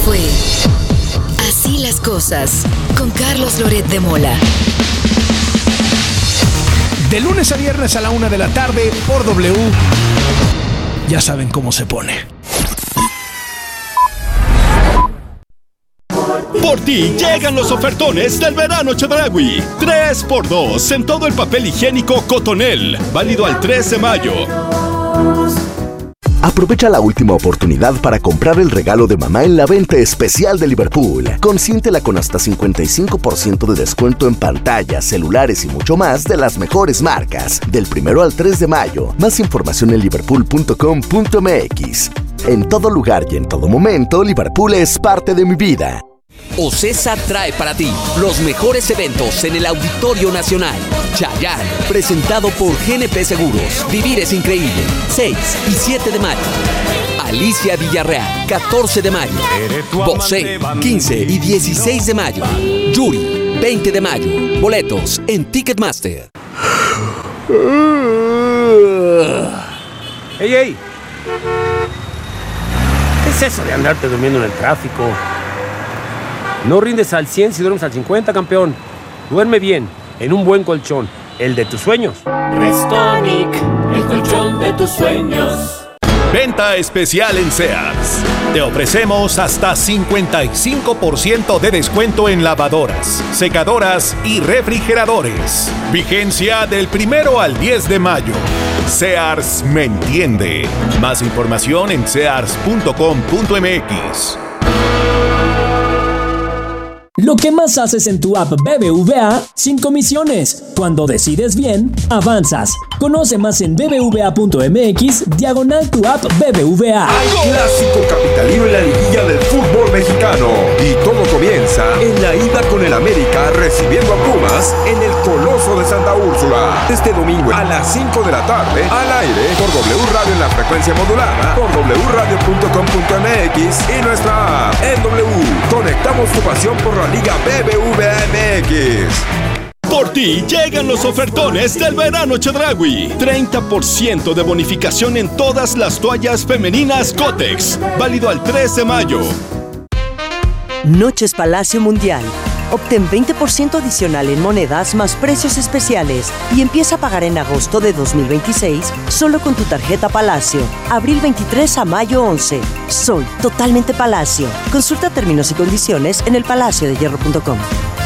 fue Así las cosas, con Carlos Loret de Mola. De lunes a viernes a la 1 de la tarde por W. Ya saben cómo se pone. Por ti llegan los ofertones del verano Chedraui. 3x2 en todo el papel higiénico Cotonel. Válido al 3 de mayo. Aprovecha la última oportunidad para comprar el regalo de mamá en la venta especial de Liverpool. Consiéntela con hasta 55% de descuento en pantallas, celulares y mucho más de las mejores marcas. Del 1 al 3 de mayo. Más información en liverpool.com.mx. En todo lugar y en todo momento, Liverpool es parte de mi vida. OCESA trae para ti los mejores eventos en el Auditorio Nacional. Chayanne, presentado por GNP Seguros. Vivir es increíble. 6 y 7 de mayo. Alicia Villarreal, 14 de mayo. Bosé, 15 y 16 de mayo. Yuri, 20 de mayo. Boletos en Ticketmaster. ¡Ey, ey! ¿Qué es eso de andarte durmiendo en el tráfico? No rindes al 100 si duermes al 50, campeón. Duerme bien, en un buen colchón, el de tus sueños. Restonic, el colchón de tus sueños. Venta especial en Sears. Te ofrecemos hasta 55% de descuento en lavadoras, secadoras y refrigeradores. Vigencia del 1 al 10 de mayo. Sears me entiende. Más información en sears.com.mx. Lo que más haces en tu app BBVA sin comisiones. Cuando decides bien, avanzas. Conoce más en bbva.mx/tu app BBVA. Hay clásico capitalino en la liguilla del fútbol mexicano. Y todo comienza en la ida con el América recibiendo a Pumas en el Coloso de Santa Úrsula. Este domingo a las 5 de la tarde, al aire por W Radio en la frecuencia modulada, por wradio.com.mx y nuestra app. En W, conectamos tu pasión por la Liga BBVA MX. Por ti llegan los ofertones del verano Chedraui. 30% de bonificación en todas las toallas femeninas Kotex. Válido al 3 de mayo. Noches Palacio Mundial. Obtén 20% adicional en monedas más precios especiales y empieza a pagar en agosto de 2026 solo con tu tarjeta Palacio. Abril 23 a mayo 11. Soy totalmente Palacio. Consulta términos y condiciones en elpalaciodehierro.com.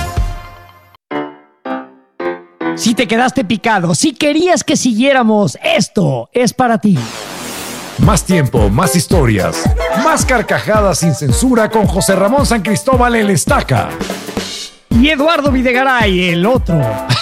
Si te quedaste picado, si querías que siguiéramos, esto es para ti. Más tiempo, más historias, más carcajadas sin censura con José Ramón San Cristóbal el Estaca. Y Eduardo Videgaray, el otro.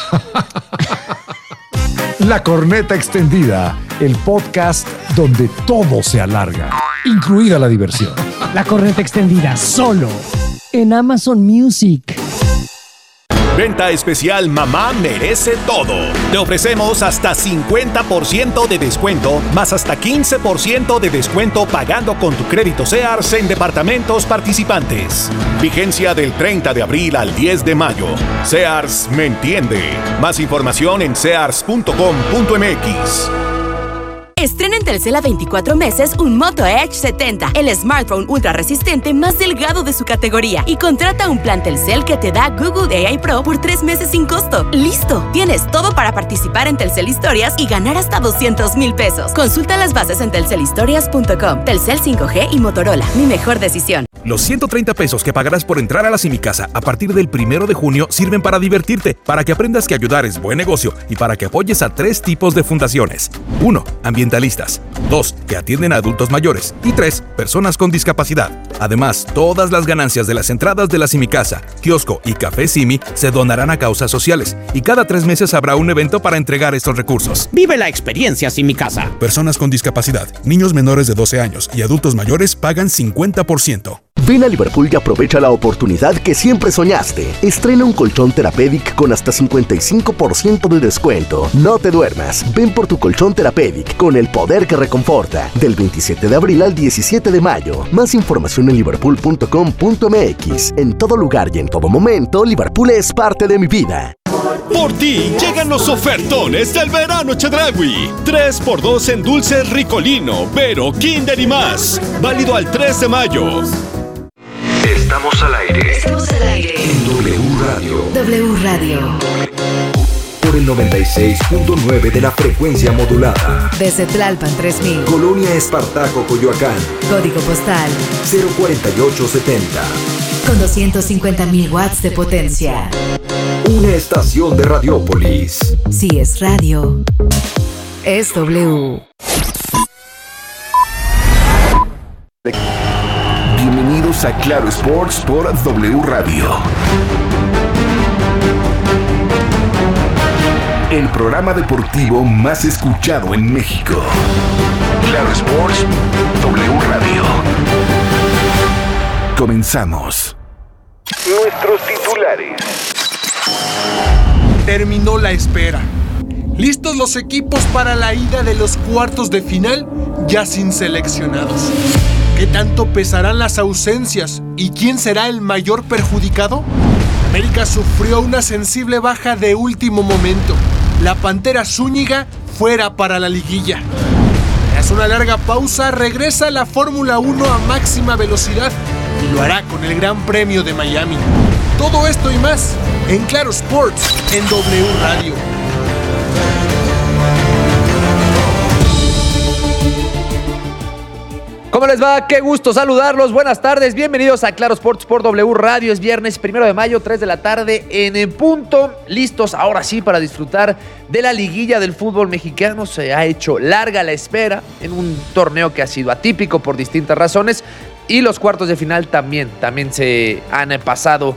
La Corneta Extendida, el podcast donde todo se alarga, incluida la diversión. La Corneta Extendida, solo en Amazon Music. Venta especial Mamá Merece Todo. Te ofrecemos hasta 50% de descuento, más hasta 15% de descuento pagando con tu crédito Sears en departamentos participantes. Vigencia del 30 de abril al 10 de mayo. Sears me entiende. Más información en sears.com.mx. Estrena en Telcel a 24 meses un Moto Edge 70, el smartphone ultra resistente más delgado de su categoría. Y contrata un plan Telcel que te da Google AI Pro por 3 meses sin costo. ¡Listo! Tienes todo para participar en Telcel Historias y ganar hasta 200,000 pesos. Consulta las bases en telcelhistorias.com. Telcel 5G y Motorola. Mi mejor decisión. Los 130 pesos que pagarás por entrar a la Simicasa a partir del 1 de junio sirven para divertirte, para que aprendas que ayudar es buen negocio y para que apoyes a 3 tipos de fundaciones. 1. Ambientalistas. 2. Que atienden a adultos mayores. Y 3. Personas con discapacidad. Además, todas las ganancias de las entradas de la Simicasa, kiosco y café Simi se donarán a causas sociales. Y cada 3 meses habrá un evento para entregar estos recursos. Vive la experiencia Simicasa. Personas con discapacidad, niños menores de 12 años y adultos mayores pagan 50%. Ven a Liverpool y aprovecha la oportunidad que siempre soñaste. Estrena un colchón Therapeutic con hasta 55% de descuento. No te duermas. Ven por tu colchón Therapeutic con el poder que reconforta. Del 27 de abril al 17 de mayo. Más información en liverpool.com.mx. En todo lugar y en todo momento, Liverpool es parte de mi vida. Por ti llegan los ofertones del verano Chedraui. 3x2 en dulces Ricolino, Vero, Kinder y más. Válido al 3 de mayo. Estamos al aire. Estamos al aire. En W Radio. W Radio. Por el 96.9 de la frecuencia modulada. Desde Tlalpan 3000. Colonia Espartaco, Coyoacán. Código postal 04870. con 250.000 watts de potencia. Una estación de Radiópolis. Si es radio, es W. Bienvenidos a Claro Sports por W Radio. El programa deportivo más escuchado en México. Claro Sports, W Radio. Comenzamos. Nuestros titulares. Terminó la espera. ¿Listos los equipos para la ida de los cuartos de final? Ya sin seleccionados. ¿Qué tanto pesarán las ausencias? ¿Y quién será el mayor perjudicado? América sufrió una sensible baja de último momento. La Pantera Zúñiga fuera para la liguilla. Tras una larga pausa, regresa la Fórmula 1 a máxima velocidad y lo hará con el Gran Premio de Miami. Todo esto y más en Claro Sports en W Radio. ¿Cómo les va? Qué gusto saludarlos. Buenas tardes. Bienvenidos a Claro Sports por W Radio. Es viernes 1 de mayo, 3 de la tarde en punto. Listos ahora sí para disfrutar de la liguilla del fútbol mexicano. Se ha hecho larga la espera en un torneo que ha sido atípico por distintas razones. Y los cuartos de final también se han pasado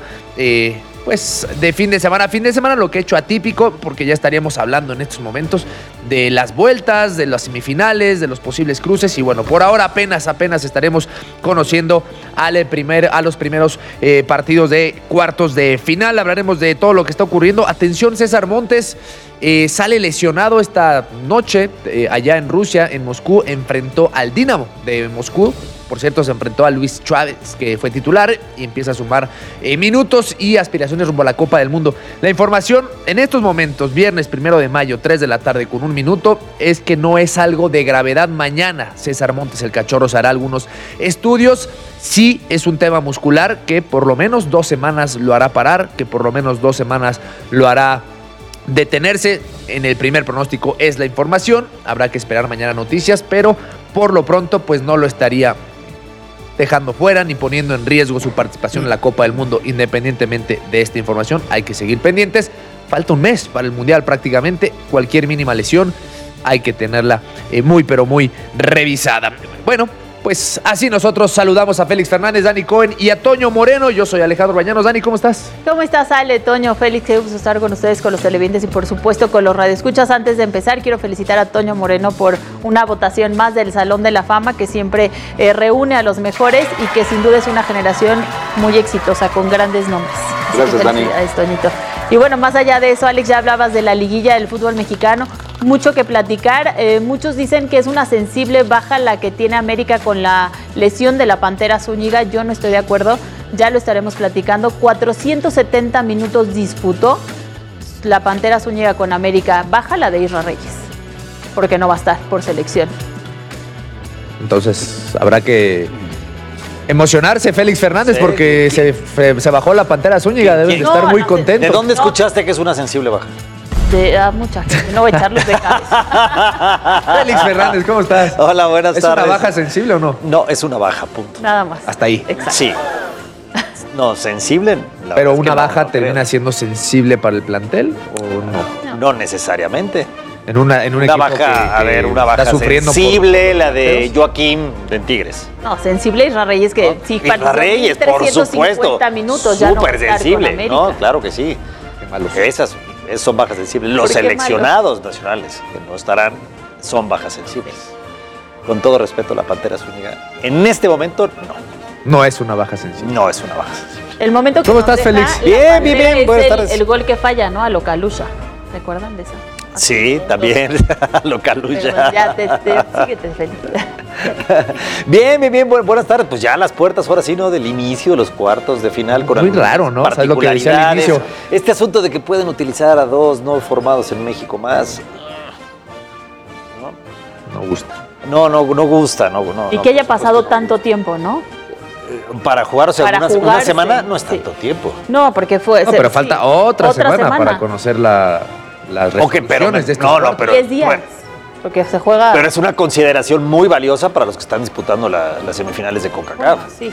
pues de fin de semana a fin de semana, lo que he hecho atípico, porque ya estaríamos hablando en estos momentos de las vueltas, de las semifinales, de los posibles cruces, y bueno, por ahora apenas estaremos conociendo a los primeros partidos de cuartos de final. Hablaremos de todo lo que está ocurriendo. Atención, César Montes sale lesionado esta noche allá en Rusia, en Moscú, enfrentó al Dinamo de Moscú. Por cierto, se enfrentó a Luis Chávez, que fue titular, y empieza a sumar minutos y aspiraciones rumbo a la Copa del Mundo. La información en estos momentos, viernes 1 de mayo, 3 de la tarde con 1 minuto, es que no es algo de gravedad. Mañana César Montes, el cachorro, se hará algunos estudios. Sí es un tema muscular que por lo menos 2 semanas lo hará parar, que por lo menos 2 semanas lo hará detenerse. En el primer pronóstico es la información. Habrá que esperar mañana noticias, pero por lo pronto pues no lo estaría dejando fuera ni poniendo en riesgo su participación en la Copa del Mundo. Independientemente de esta información, hay que seguir pendientes. Falta un mes para el Mundial prácticamente. Cualquier mínima lesión hay que tenerla muy pero muy revisada. Bueno, pues así nosotros saludamos a Félix Fernández, Dani Cohen y a Toño Moreno. Yo soy Alejandro Bañanos. Dani, ¿cómo estás? ¿Cómo estás, Ale, Toño, Félix? Qué gusto estar con ustedes, con los televidentes y por supuesto con los radioescuchas. Antes de empezar, quiero felicitar a Toño Moreno por una votación más del Salón de la Fama, que siempre reúne a los mejores y que sin duda es una generación muy exitosa, con grandes nombres. Gracias, Dani. Felicidades, Toñito. Y bueno, más allá de eso, Alex, ya hablabas de la liguilla del fútbol mexicano. Mucho que platicar. Muchos dicen que es una sensible baja la que tiene América con la lesión de la Pantera Zúñiga. Yo no estoy de acuerdo. Ya lo estaremos platicando. 470 minutos disputó la Pantera Zúñiga con América. Baja la de Isra Reyes, porque no va a estar por selección. Entonces habrá que emocionarse, Félix Fernández, sí, porque se bajó la Pantera Zúñiga. Deben de estar muy contentos. ¿De dónde escuchaste que es una sensible baja? Mucha gente, no voy a echarlos de cabeza. Félix Fernández, ¿cómo estás? Hola, buenas tardes. ¿Es una baja sensible o no? No, es una baja, punto. Nada más. Hasta ahí. Exacto. Sí. No, sensible. Pero una baja termina siendo sensible para el plantel o no? No necesariamente. En un equipo baja, una baja sensible, la de Joaquín de Tigres. No, sensible Isra Reyes, que sí Isra Reyes, por supuesto. 350 minutos ya no va a estar sensible, con América. No, claro que sí. Qué malos. Esas son bajas sensibles. Los seleccionados nacionales que no estarán son bajas sensibles. Con todo respeto a la Pantera Zúñiga, en este momento no es una baja sensible. No es una baja sensible. El momento que ¿Cómo estás, Félix? Bien. Buenas tardes. El gol que falla, ¿no? A Localucha. ¿Recuerdan de eso? Sí, también. Localucha. Ya síguete, Félix. Bien. Buenas tardes. Pues ya a las puertas, ahora sí, ¿no? Del inicio de los cuartos de final. Con muy raro, ¿no? ¿Sabes lo que decía al inicio? Este asunto de que pueden utilizar a 2 no formados en México más. No gusta. No gusta. Y que haya pasado tanto tiempo, ¿no? para jugar, o sea, Para una jugarse, semana no es tanto tiempo. No, porque fue... No, pero falta otra semana para conocer las resoluciones de estos cuartos. pero 10 días. bueno, porque se juega... pero es una consideración muy valiosa para los que están disputando las semifinales de CONCACAF. Sí.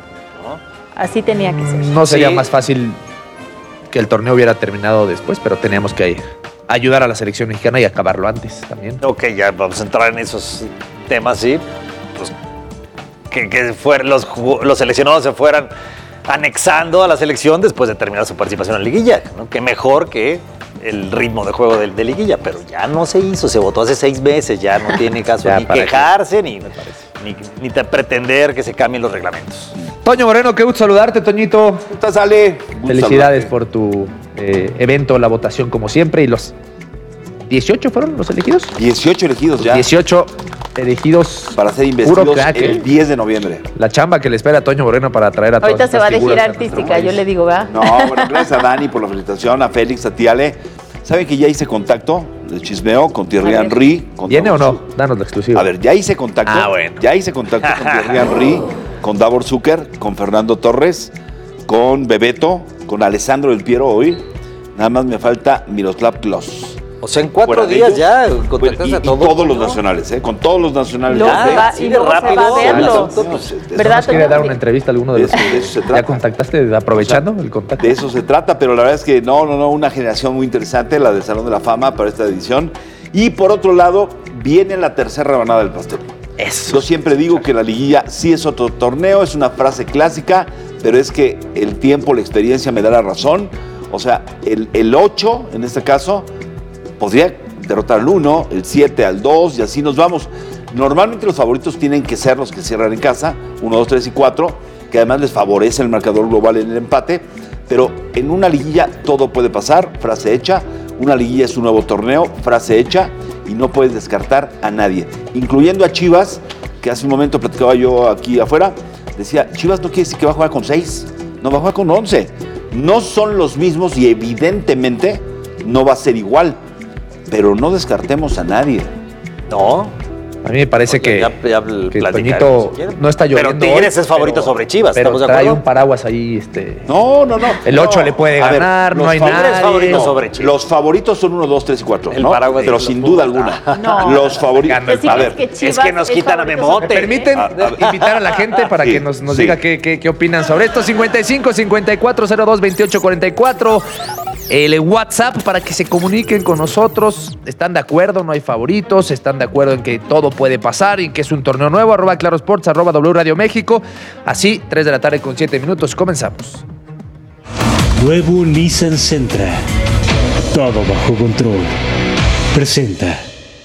Así tenía que ser. No sería más fácil que el torneo hubiera terminado después, pero teníamos que ayudar a la selección mexicana y acabarlo antes también. Ok, ya vamos a entrar en esos temas, sí. Pues, que los seleccionados se fueran anexando a la selección después de terminar su participación en la liguilla, ¿no? Qué mejor que el ritmo de juego de liguilla, pero ya no se hizo, se votó hace 6 meses, ya no tiene caso ni quejarse ni pretender que se cambien los reglamentos. Toño Moreno, qué gusto saludarte, Toñito. ¿Cómo estás, Ale? Felicidades por tu evento, la votación como siempre. ¿Y los 18 fueron los elegidos? 18 elegidos ya. 18 elegidos. Para ser investidos el 10 de noviembre. La chamba que le espera a Toño Moreno para traer a todas Ahorita se va de gira a artística, yo le digo, ¿verdad? No, bueno, gracias a Dani por la felicitación, a Félix, a ti, Ale. ¿Saben que ya hice contacto de chismeo con Thierry Henry? ¿Viene o no? Danos la exclusiva. A ver, ya hice contacto. Bueno. Ya hice contacto con Thierry Henry, con Davor Zucker, con Fernando Torres, con Bebeto, con Alessandro Del Piero hoy. Nada más me falta Miroslav Klose. O sea, en 4 días ya contactaste a todos. Y todos los nacionales, con todos los nacionales. Luego se va, sí, y luego rápido, se va a verlo. ¿Verdad? ¿Quiere dar una entrevista a alguno de los que eso se trata. ya contactaste, aprovechando el contacto? De eso se trata, pero la verdad es que no, una generación muy interesante, la del Salón de la Fama para esta edición. Y por otro lado, viene la tercera rebanada del pastel. Eso. Yo siempre digo que la liguilla sí es otro torneo, es una frase clásica, pero es que el tiempo, la experiencia me da la razón. O sea, el 8, en este caso, podría derrotar al 1, el 7 al 2 y así nos vamos. Normalmente los favoritos tienen que ser los que cierran en casa, 1, 2, 3 y 4, que además les favorece el marcador global en el empate, pero en una liguilla todo puede pasar, frase hecha. Una liguilla es un nuevo torneo, frase hecha, y no puedes descartar a nadie, incluyendo a Chivas, que hace un momento platicaba yo aquí afuera, decía, Chivas no quiere decir que va a jugar con 6, no va a jugar con 11. No son los mismos y evidentemente no va a ser igual, pero no descartemos a nadie. No. A mí me parece que Toñito si no está lloviendo. Pero Tigres es favorito sobre Chivas, pero ¿estamos de trae acuerdo? un paraguas ahí. No. El 8 le puede ganar, no hay nadie. Favoritos sobre Chivas. Los favoritos son 1, 2, 3 y 4, El ¿no? paraguas Pero de sin los duda Pumas. alguna. No. Los favoritos. A ver, es que nos quitan a Memote. ¿Me permiten invitar a la gente para que nos diga qué opinan sobre esto? 55 54 02 28 44. El WhatsApp para que se comuniquen con nosotros. ¿Están de acuerdo? ¿No hay favoritos? ¿Están de acuerdo en que todo puede pasar y que es un torneo nuevo? @clarosports, @W Radio México. Así, 3 de la tarde con 7 minutos. Comenzamos. Nuevo Nissan Sentra. Todo bajo control. Presenta.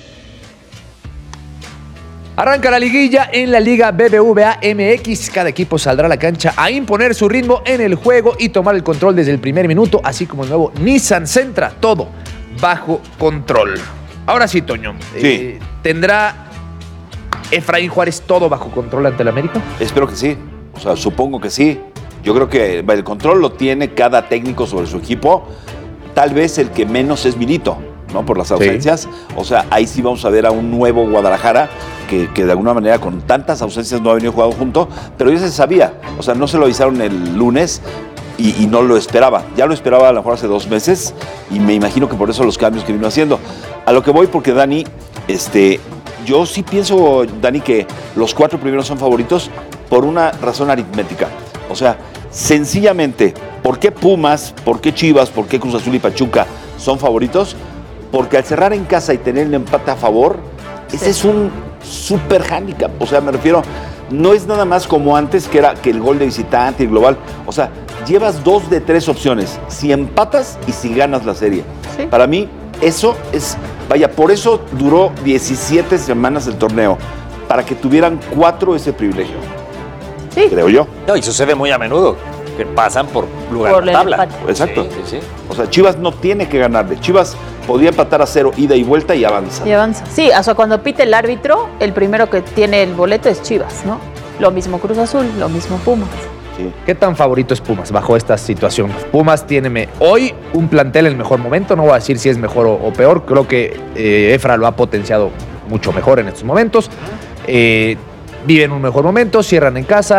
Arranca la liguilla en la Liga BBVA MX. Cada equipo saldrá a la cancha a imponer su ritmo en el juego y tomar el control desde el primer minuto, así como el nuevo Nissan Sentra. Todo bajo control. Ahora sí, Toño. Sí. ¿Tendrá Efraín Juárez todo bajo control ante el América? Espero que sí. O sea, supongo que sí. Yo creo que el control lo tiene cada técnico sobre su equipo. Tal vez el que menos es Milito, ¿no? Por las ausencias. Sí. O sea, ahí sí vamos a ver a un nuevo Guadalajara que de alguna manera con tantas ausencias no ha venido jugado junto, pero ya se sabía. O sea, no se lo avisaron el lunes y no lo esperaba. Ya lo esperaba a lo mejor hace 2 meses y me imagino que por eso los cambios que vino haciendo. A lo que voy, porque Dani, yo sí pienso, Dani, que los 4 primeros son favoritos por una razón aritmética. O sea, sencillamente, ¿por qué Pumas, por qué Chivas, por qué Cruz Azul y Pachuca son favoritos? Porque al cerrar en casa y tener el empate a favor, ese es un súper hándicap. O sea, me refiero, no es nada más como antes, que era que el gol de visitante y global. O sea, llevas 2 de 3 opciones. Si empatas y si ganas la serie. Sí. Para mí, eso es... Vaya, por eso duró 17 semanas el torneo. Para que tuvieran 4 ese privilegio. Sí. Creo yo. No, y sucede muy a menudo que pasan por lugar de tabla. Exacto. Sí. O sea, Chivas no tiene que ganarle. Chivas podía empatar a 0, ida y vuelta y avanza. Y avanza. Sí, o sea, cuando pite el árbitro, el primero que tiene el boleto es Chivas, ¿no? Lo mismo Cruz Azul, lo mismo Pumas. Sí. ¿Qué tan favorito es Pumas bajo esta situación? Pumas tiene hoy un plantel en el mejor momento, no voy a decir si es mejor o peor, creo que Efra lo ha potenciado mucho mejor en estos momentos. Viven un mejor momento, cierran en casa,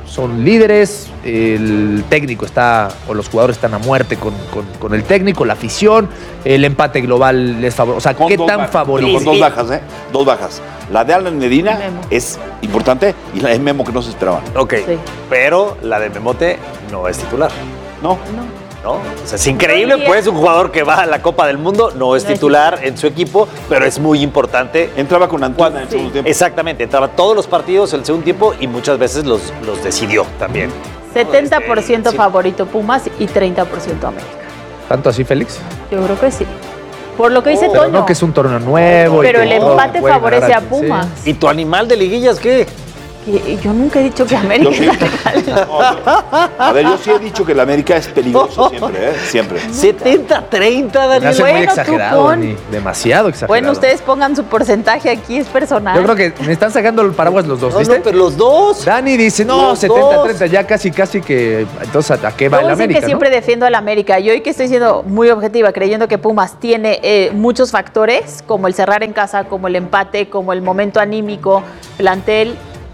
son líderes, el técnico está, o los jugadores están a muerte con el técnico, la afición, el empate global les favorece. O sea, ¿qué tan favorito? Con dos bajas, ¿eh? Dos bajas. La de Alan Medina es importante y la de Memo que no se esperaban. Ok, sí. Pero la de Memote no es titular. No. ¿No? O sea, es increíble, pues un jugador que va a la Copa del Mundo no es titular en su equipo, pero es muy importante. Entraba con Antuna en el segundo tiempo. Exactamente, entraba todos los partidos el segundo tiempo y muchas veces los decidió también. 70% favorito Pumas y 30% América. ¿Tanto así, Félix? Yo creo que sí. Por lo que dice pero Toño. No, que es un torneo nuevo. Pero el empate favorece a Pumas. ¿Y tu animal de liguillas qué? Yo nunca he dicho que América A ver, yo sí he dicho que el América es peligroso siempre, ¿eh? Siempre. 70-30, Daniel. Me hace muy exagerado, Dani. Demasiado exagerado. Bueno, ustedes pongan su porcentaje aquí, es personal. Yo creo que me están sacando el paraguas los dos, ¿viste? No, pero los dos. Dani dice, no, 70-30, ya casi que... Entonces, ¿a qué va el América? Que siempre defiendo al América. Y hoy que estoy siendo muy objetiva, creyendo que Pumas tiene muchos factores, como el cerrar en casa, como el empate, como el momento anímico, plantel...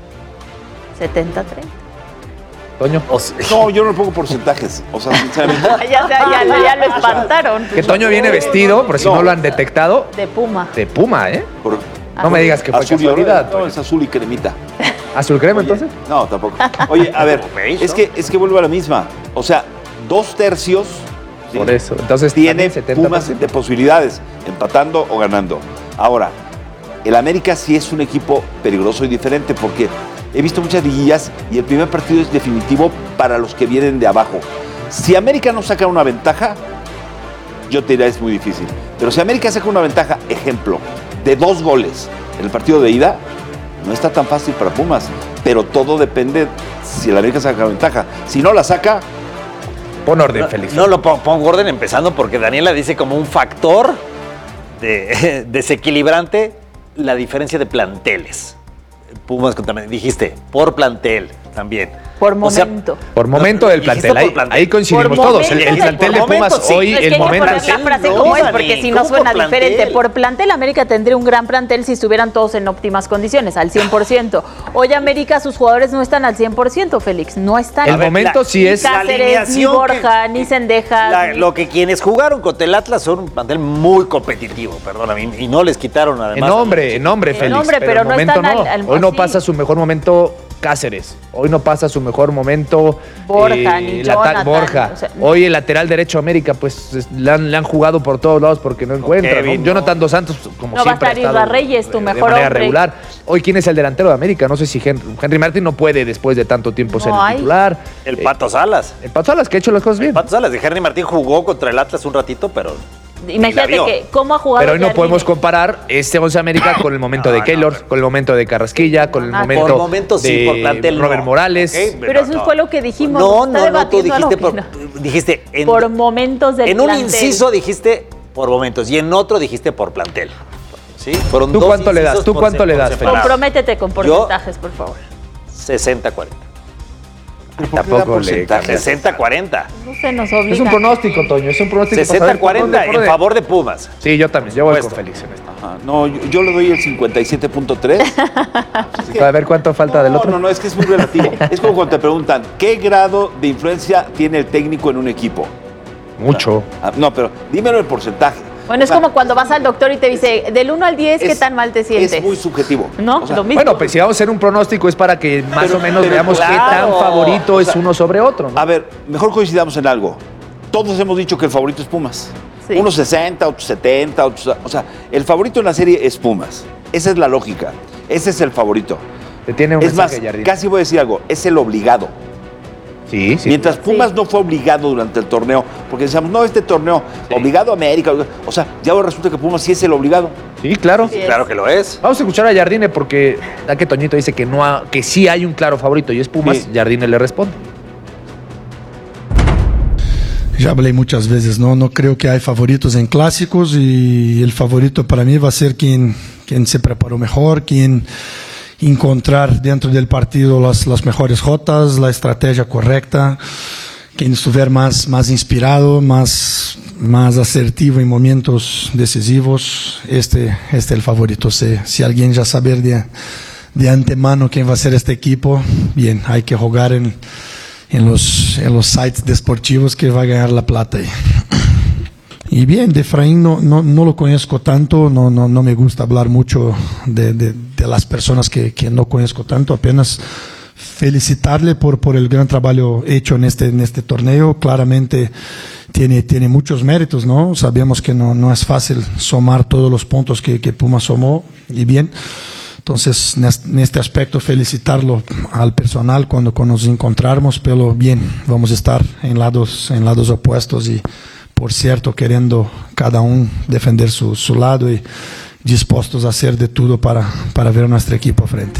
70-30. Toño. No, yo no le pongo porcentajes. O sea, sinceramente. ya lo espantaron. Que Toño viene vestido, por si no lo han detectado. De Puma. De Puma, ¿eh? No me digas que fue casualidad. No, es azul y cremita. ¿Azul crema entonces? No, tampoco. Oye, a ver, es que vuelvo a la misma. O sea, 2/3. Por eso. Entonces tiene Pumas de posibilidades, empatando o ganando. Ahora, el América sí es un equipo peligroso y diferente porque he visto muchas liguillas y el primer partido es definitivo para los que vienen de abajo. Si América no saca una ventaja, yo te diría es muy difícil. Pero si América saca una ventaja, ejemplo, de 2 goles en el partido de ida, no está tan fácil para Pumas. Pero todo depende si el América saca la ventaja. Si no la saca... Pon orden, Félix. No lo pongo orden empezando porque Daniela dice como un factor desequilibrante la diferencia de planteles. Pumas también dijiste, por plantel también. Por momento. Por momento del plantel. Ahí coincidimos todos. El plantel de Pumas hoy, el momento. La frase como es, porque si no suena diferente. Por plantel, América tendría un gran plantel si estuvieran todos en óptimas condiciones, al 100%. Hoy América, sus jugadores no están al 100%, Félix. No están. El momento sí es. Ni Cáceres, ni Borja, ni Cendejas. Lo que quienes jugaron contra el Atlas son un plantel muy competitivo, perdóname. Y no les quitaron además. En nombre, Félix. Pero no están al hoy no pasa su mejor momento Cáceres. Hoy no pasa su mejor momento Borja, ni Jonathan. Borja. O sea, hoy el lateral derecho América, pues le han jugado por todos lados porque no encuentra. ¿No? Jonathan Dos Santos, como siempre, va a estar Isla Reyes, tu mejor de manera hombre. regular. Hoy, ¿quién es el delantero de América? No sé si Henry Martin no puede después de tanto tiempo ser el titular. El Pato Salas. El Pato Salas, que ha hecho las cosas bien. El Pato Salas de Henry Martín jugó contra el Atlas un ratito, pero... Imagínate que cómo ha jugado. Pero hoy no podemos comparar este Once América con el momento de Keylor, con el momento de Carrasquilla, con el momento sí, de por plantel Robert Morales. Okay, pero eso fue lo que dijimos. No, tú dijiste por momentos del plantel. En un inciso dijiste por momentos y en otro dijiste por plantel. ¿Sí? Fueron ¿Tú cuánto le das? ¿Tú cuánto le das, Félix? Comprométete con porcentajes, por favor. 60-40. Tampoco le 60-40. No se nos obliga. Es un pronóstico, Toño, es un pronóstico. 60-40 en favor de Pumas. Sí, yo también, yo voy con Félix en esto. No, yo le doy el 57.3. A ver cuánto falta del otro. No, es que es muy relativo. Es como cuando te preguntan, ¿qué grado de influencia tiene el técnico en un equipo? Mucho. No, pero dímelo el porcentaje. Bueno, es como cuando vas al doctor y te dice, del 1 al 10, ¿qué tan mal te sientes? Es muy subjetivo. ¿No? O sea, lo mismo. Bueno, pues si vamos a hacer un pronóstico es para que más o menos veamos qué tan favorito es uno sobre otro, ¿no? A ver, mejor coincidamos en algo. Todos hemos dicho que el favorito es Pumas. Sí. Unos 60, otros 70, otros... O sea, el favorito en la serie es Pumas. Esa es la lógica. Ese es el favorito. Te tiene un es mensaje, más, Jardín. Casi voy a decir algo. Es el obligado. Sí. Mientras Pumas no fue obligado durante el torneo, porque decíamos, no, este torneo, obligado a América. O sea, ya ahora resulta que Pumas sí es el obligado. Sí, claro. Sí, claro que lo es. Vamos a escuchar a Jardine porque ya que Toñito dice que sí hay un claro favorito y es Pumas, sí. Jardine le responde. Ya hablé muchas veces, no creo que hay favoritos en clásicos y el favorito para mí va a ser quien se preparó mejor, quien encontrar dentro del partido las mejores rotas, la estrategia correcta, quien estuviera más inspirado, más asertivo en momentos decisivos, este es el favorito. Si alguien ya saber de antemano quién va a ser este equipo. Bien, hay que jugar en los sites deportivos que va a ganar la plata ahí. Y bien, de Efraín no lo conozco tanto, no me gusta hablar mucho de las personas que no conozco tanto, apenas felicitarle por el gran trabajo hecho en este torneo. Claramente tiene muchos méritos, ¿no? Sabemos que no es fácil sumar todos los puntos que Pumas sumó, y bien. Entonces, en este aspecto, felicitarlo al personal cuando nos encontramos, pero bien, vamos a estar en lados opuestos y, por cierto, queriendo cada uno defender su lado y dispuestos a hacer de todo para ver a nuestro equipo frente.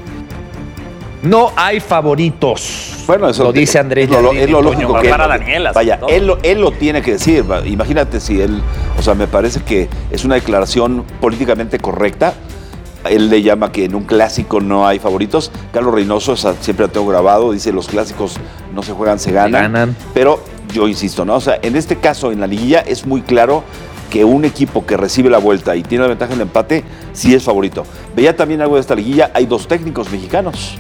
No hay favoritos. Bueno, eso lo dice Andrés. Es lo lógico que para Daniela. Vaya, él lo tiene que decir. Imagínate si él, o sea, me parece que es una declaración políticamente correcta. Él le llama que en un clásico no hay favoritos. Carlos Reynoso, siempre lo tengo grabado, dice los clásicos no se juegan, se ganan. Pero yo insisto, ¿no? O sea, en este caso, en la liguilla, es muy claro que un equipo que recibe la vuelta y tiene la ventaja en el empate, sí es favorito. Veía también algo de esta liguilla, hay 2 técnicos mexicanos.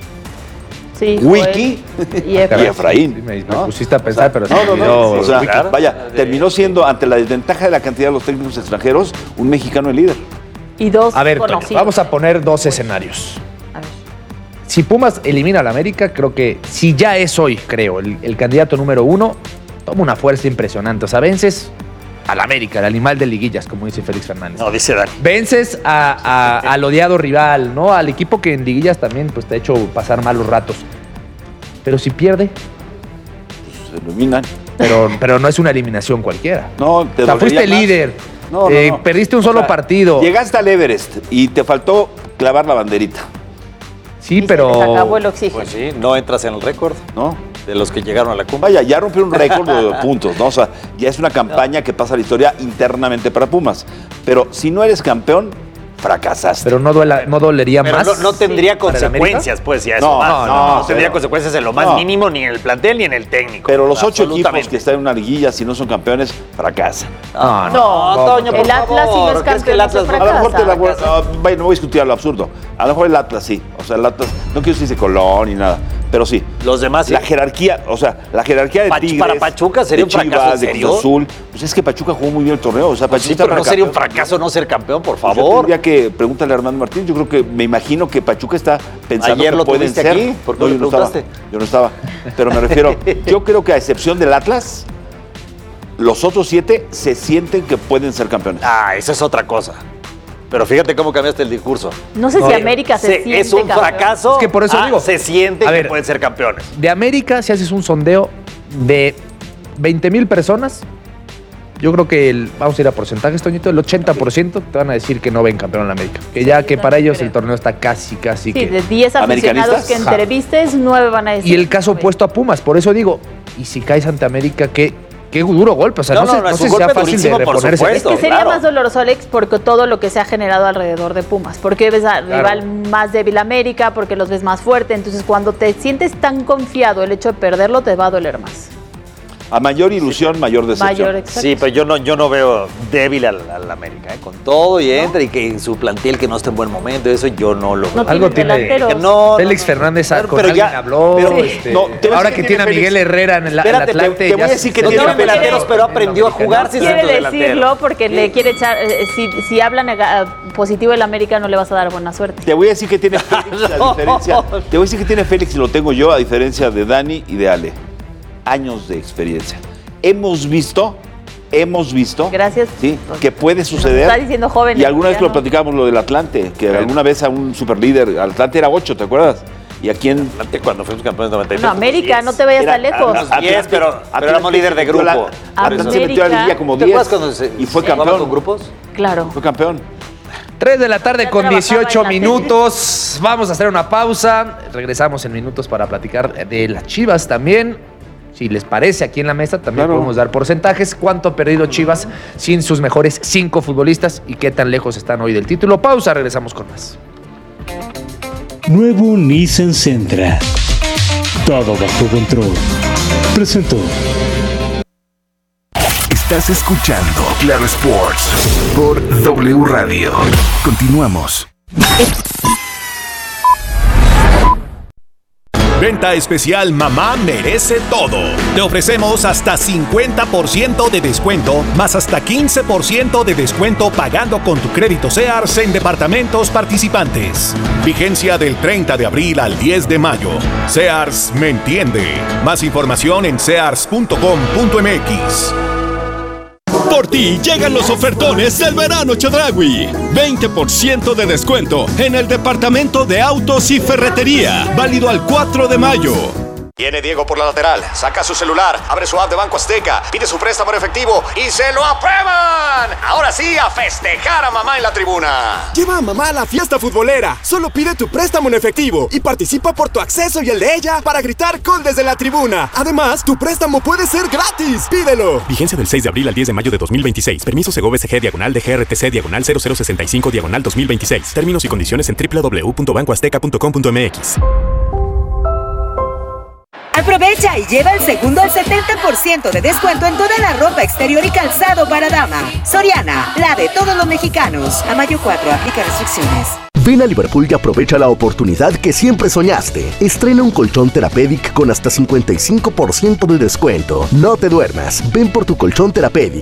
Sí, Wiki y Efraín. Sí, me pusiste a pensar, pero no. O sea, vaya, terminó siendo, ante la desventaja de la cantidad de los técnicos extranjeros, un mexicano el líder. Y 2 a ver, conocidos. Vamos a poner 2 escenarios. A ver. Si Pumas elimina al América, creo que si ya es hoy, creo, el candidato número 1, toma una fuerza impresionante. O sea, vences al América, el animal de liguillas, como dice Félix Fernández. No, dice Dani. Vences al odiado rival, ¿no? Al equipo que en liguillas también pues, te ha hecho pasar malos ratos. Pero si pierde, pues se eliminan. Pero no es una eliminación cualquiera. No, o sea, fuiste líder. No. Perdiste un solo partido. Llegaste al Everest y te faltó clavar la banderita. Sí, pero se acabó el oxígeno. Pues sí, no entras en el récord, ¿no? De los que llegaron a la cumbre. Vaya, ya rompió un récord de puntos, ¿no? O sea, ya es una campaña que pasa a la historia internamente para Pumas. Pero si no eres campeón, fracasaste. Pero no dolería pero más. No tendría consecuencias, pues, ya eso. No tendría consecuencias en lo más mínimo, ni en el plantel, ni en el técnico. Pero los 8 equipos que están en una liguilla, si no son campeones, fracasan. No, Toño, por el Atlas favor, sí no es campeón, no se fracasa. A lo mejor no voy a discutir lo absurdo. A lo mejor el Atlas sí. O sea, el Atlas, no quiero decir Colón ni nada. Pero sí. Los demás sí. La jerarquía, o sea, la jerarquía de Tigres, para Pachuca sería un fracaso, ¿en serio? de Cruz Azul. Pues es que Pachuca jugó muy bien el torneo. O sea, pues Pachuca sí, pero no sería un fracaso no ser campeón, por favor. Yo tendría que preguntarle a Armando Martín. Yo creo que, me imagino que Pachuca está pensando ayer que lo pueden ser. Aquí? ¿Por qué no, yo no estaba. Pero me refiero, yo creo que a excepción del Atlas, los otros 7 se sienten que pueden ser campeones. Esa es otra cosa. Pero fíjate cómo cambiaste el discurso. No sé si América se siente es un fracaso. Es que por eso digo, se siente que pueden ser campeones. De América, si haces un sondeo de 20,000 personas, yo creo que vamos a ir a porcentajes, Toñito, el 80% te van a decir que no ven campeón en la América. Que ya que para ellos el torneo está casi sí, que... de 10 aficionados que entrevistes, 9 van a decir. Y el caso opuesto a Pumas, por eso digo, y si caes ante América, qué duro golpe. O sea, no sé si sea fácil de reponerse. Es que sería más doloroso, Alex, porque todo lo que se ha generado alrededor de Pumas. Porque ves al rival más débil América, porque los ves más fuerte. Entonces, cuando te sientes tan confiado, el hecho de perderlo te va a doler más. A mayor ilusión, mayor decepción. Sí, pero yo no veo débil al América, con todo y entra y que en su plantel que no está en buen momento, eso yo no lo veo. Algo tiene. Félix Fernández con alguien habló. Ahora que tiene a Miguel Herrera en el Atlante. Te voy a decir que no tiene delanteros, pero aprendió a jugar sin quiere decirlo porque le quiere echar. Si habla positivo el América, no le vas a dar buena suerte. Te voy a decir que tiene Félix, a diferencia. Te voy a decir que tiene Félix y lo tengo yo, a diferencia de Dani y de Ale. Años de experiencia. Hemos visto, gracias, ¿sí? Que puede suceder. Está diciendo joven. Y alguna vez lo platicamos lo del Atlante, que alguna vez a un superlíder, Atlante era 8, ¿te acuerdas? Y aquí en Atlante cuando fuimos campeones 99. No, América, 10. No te vayas tan lejos. 10, pero éramos líder de grupo. Atlante se metió a la liguilla como 10 y fue campeón. ¿Con grupos? Claro. Fue campeón. 3 de la tarde con 18 minutos. Vamos a hacer una pausa. Regresamos en minutos para platicar de las Chivas también. Si les parece, aquí en la mesa también podemos dar porcentajes. ¿Cuánto ha perdido Chivas sin sus mejores 5 futbolistas? ¿Y qué tan lejos están hoy del título? Pausa, regresamos con más. Nuevo Nissan Sentra. Todo bajo control. Presentó. Estás escuchando Claro Sports por W Radio. Continuamos. Venta especial Mamá merece todo. Te ofrecemos hasta 50% de descuento, más hasta 15% de descuento pagando con tu crédito Sears en departamentos participantes. Vigencia del 30 de abril al 10 de mayo. Sears me entiende. Más información en sears.com.mx. Por ti llegan los ofertones del verano Chedraui. 20% de descuento en el departamento de autos y ferretería. Válido al 4 de mayo. Viene Diego por la lateral, saca su celular, abre su app de Banco Azteca, pide su préstamo en efectivo y ¡se lo aprueban! Ahora sí, a festejar a mamá en la tribuna. Lleva a mamá a la fiesta futbolera. Solo pide tu préstamo en efectivo y participa por tu acceso y el de ella para gritar gol desde la tribuna. Además, tu préstamo puede ser gratis. ¡Pídelo! Vigencia del 6 de abril al 10 de mayo de 2026. Permiso Segov SG /DGRTC/0065/2026. Términos y condiciones en www.bancoazteca.com.mx. Aprovecha y lleva el segundo al 70% de descuento en toda la ropa exterior y calzado para dama. Soriana, la de todos los mexicanos. A mayo 4, aplica restricciones. Ven a Liverpool y aprovecha la oportunidad que siempre soñaste. Estrena un colchón Therapeutic con hasta 55% de descuento. No te duermas. Ven por tu colchón Therapeutic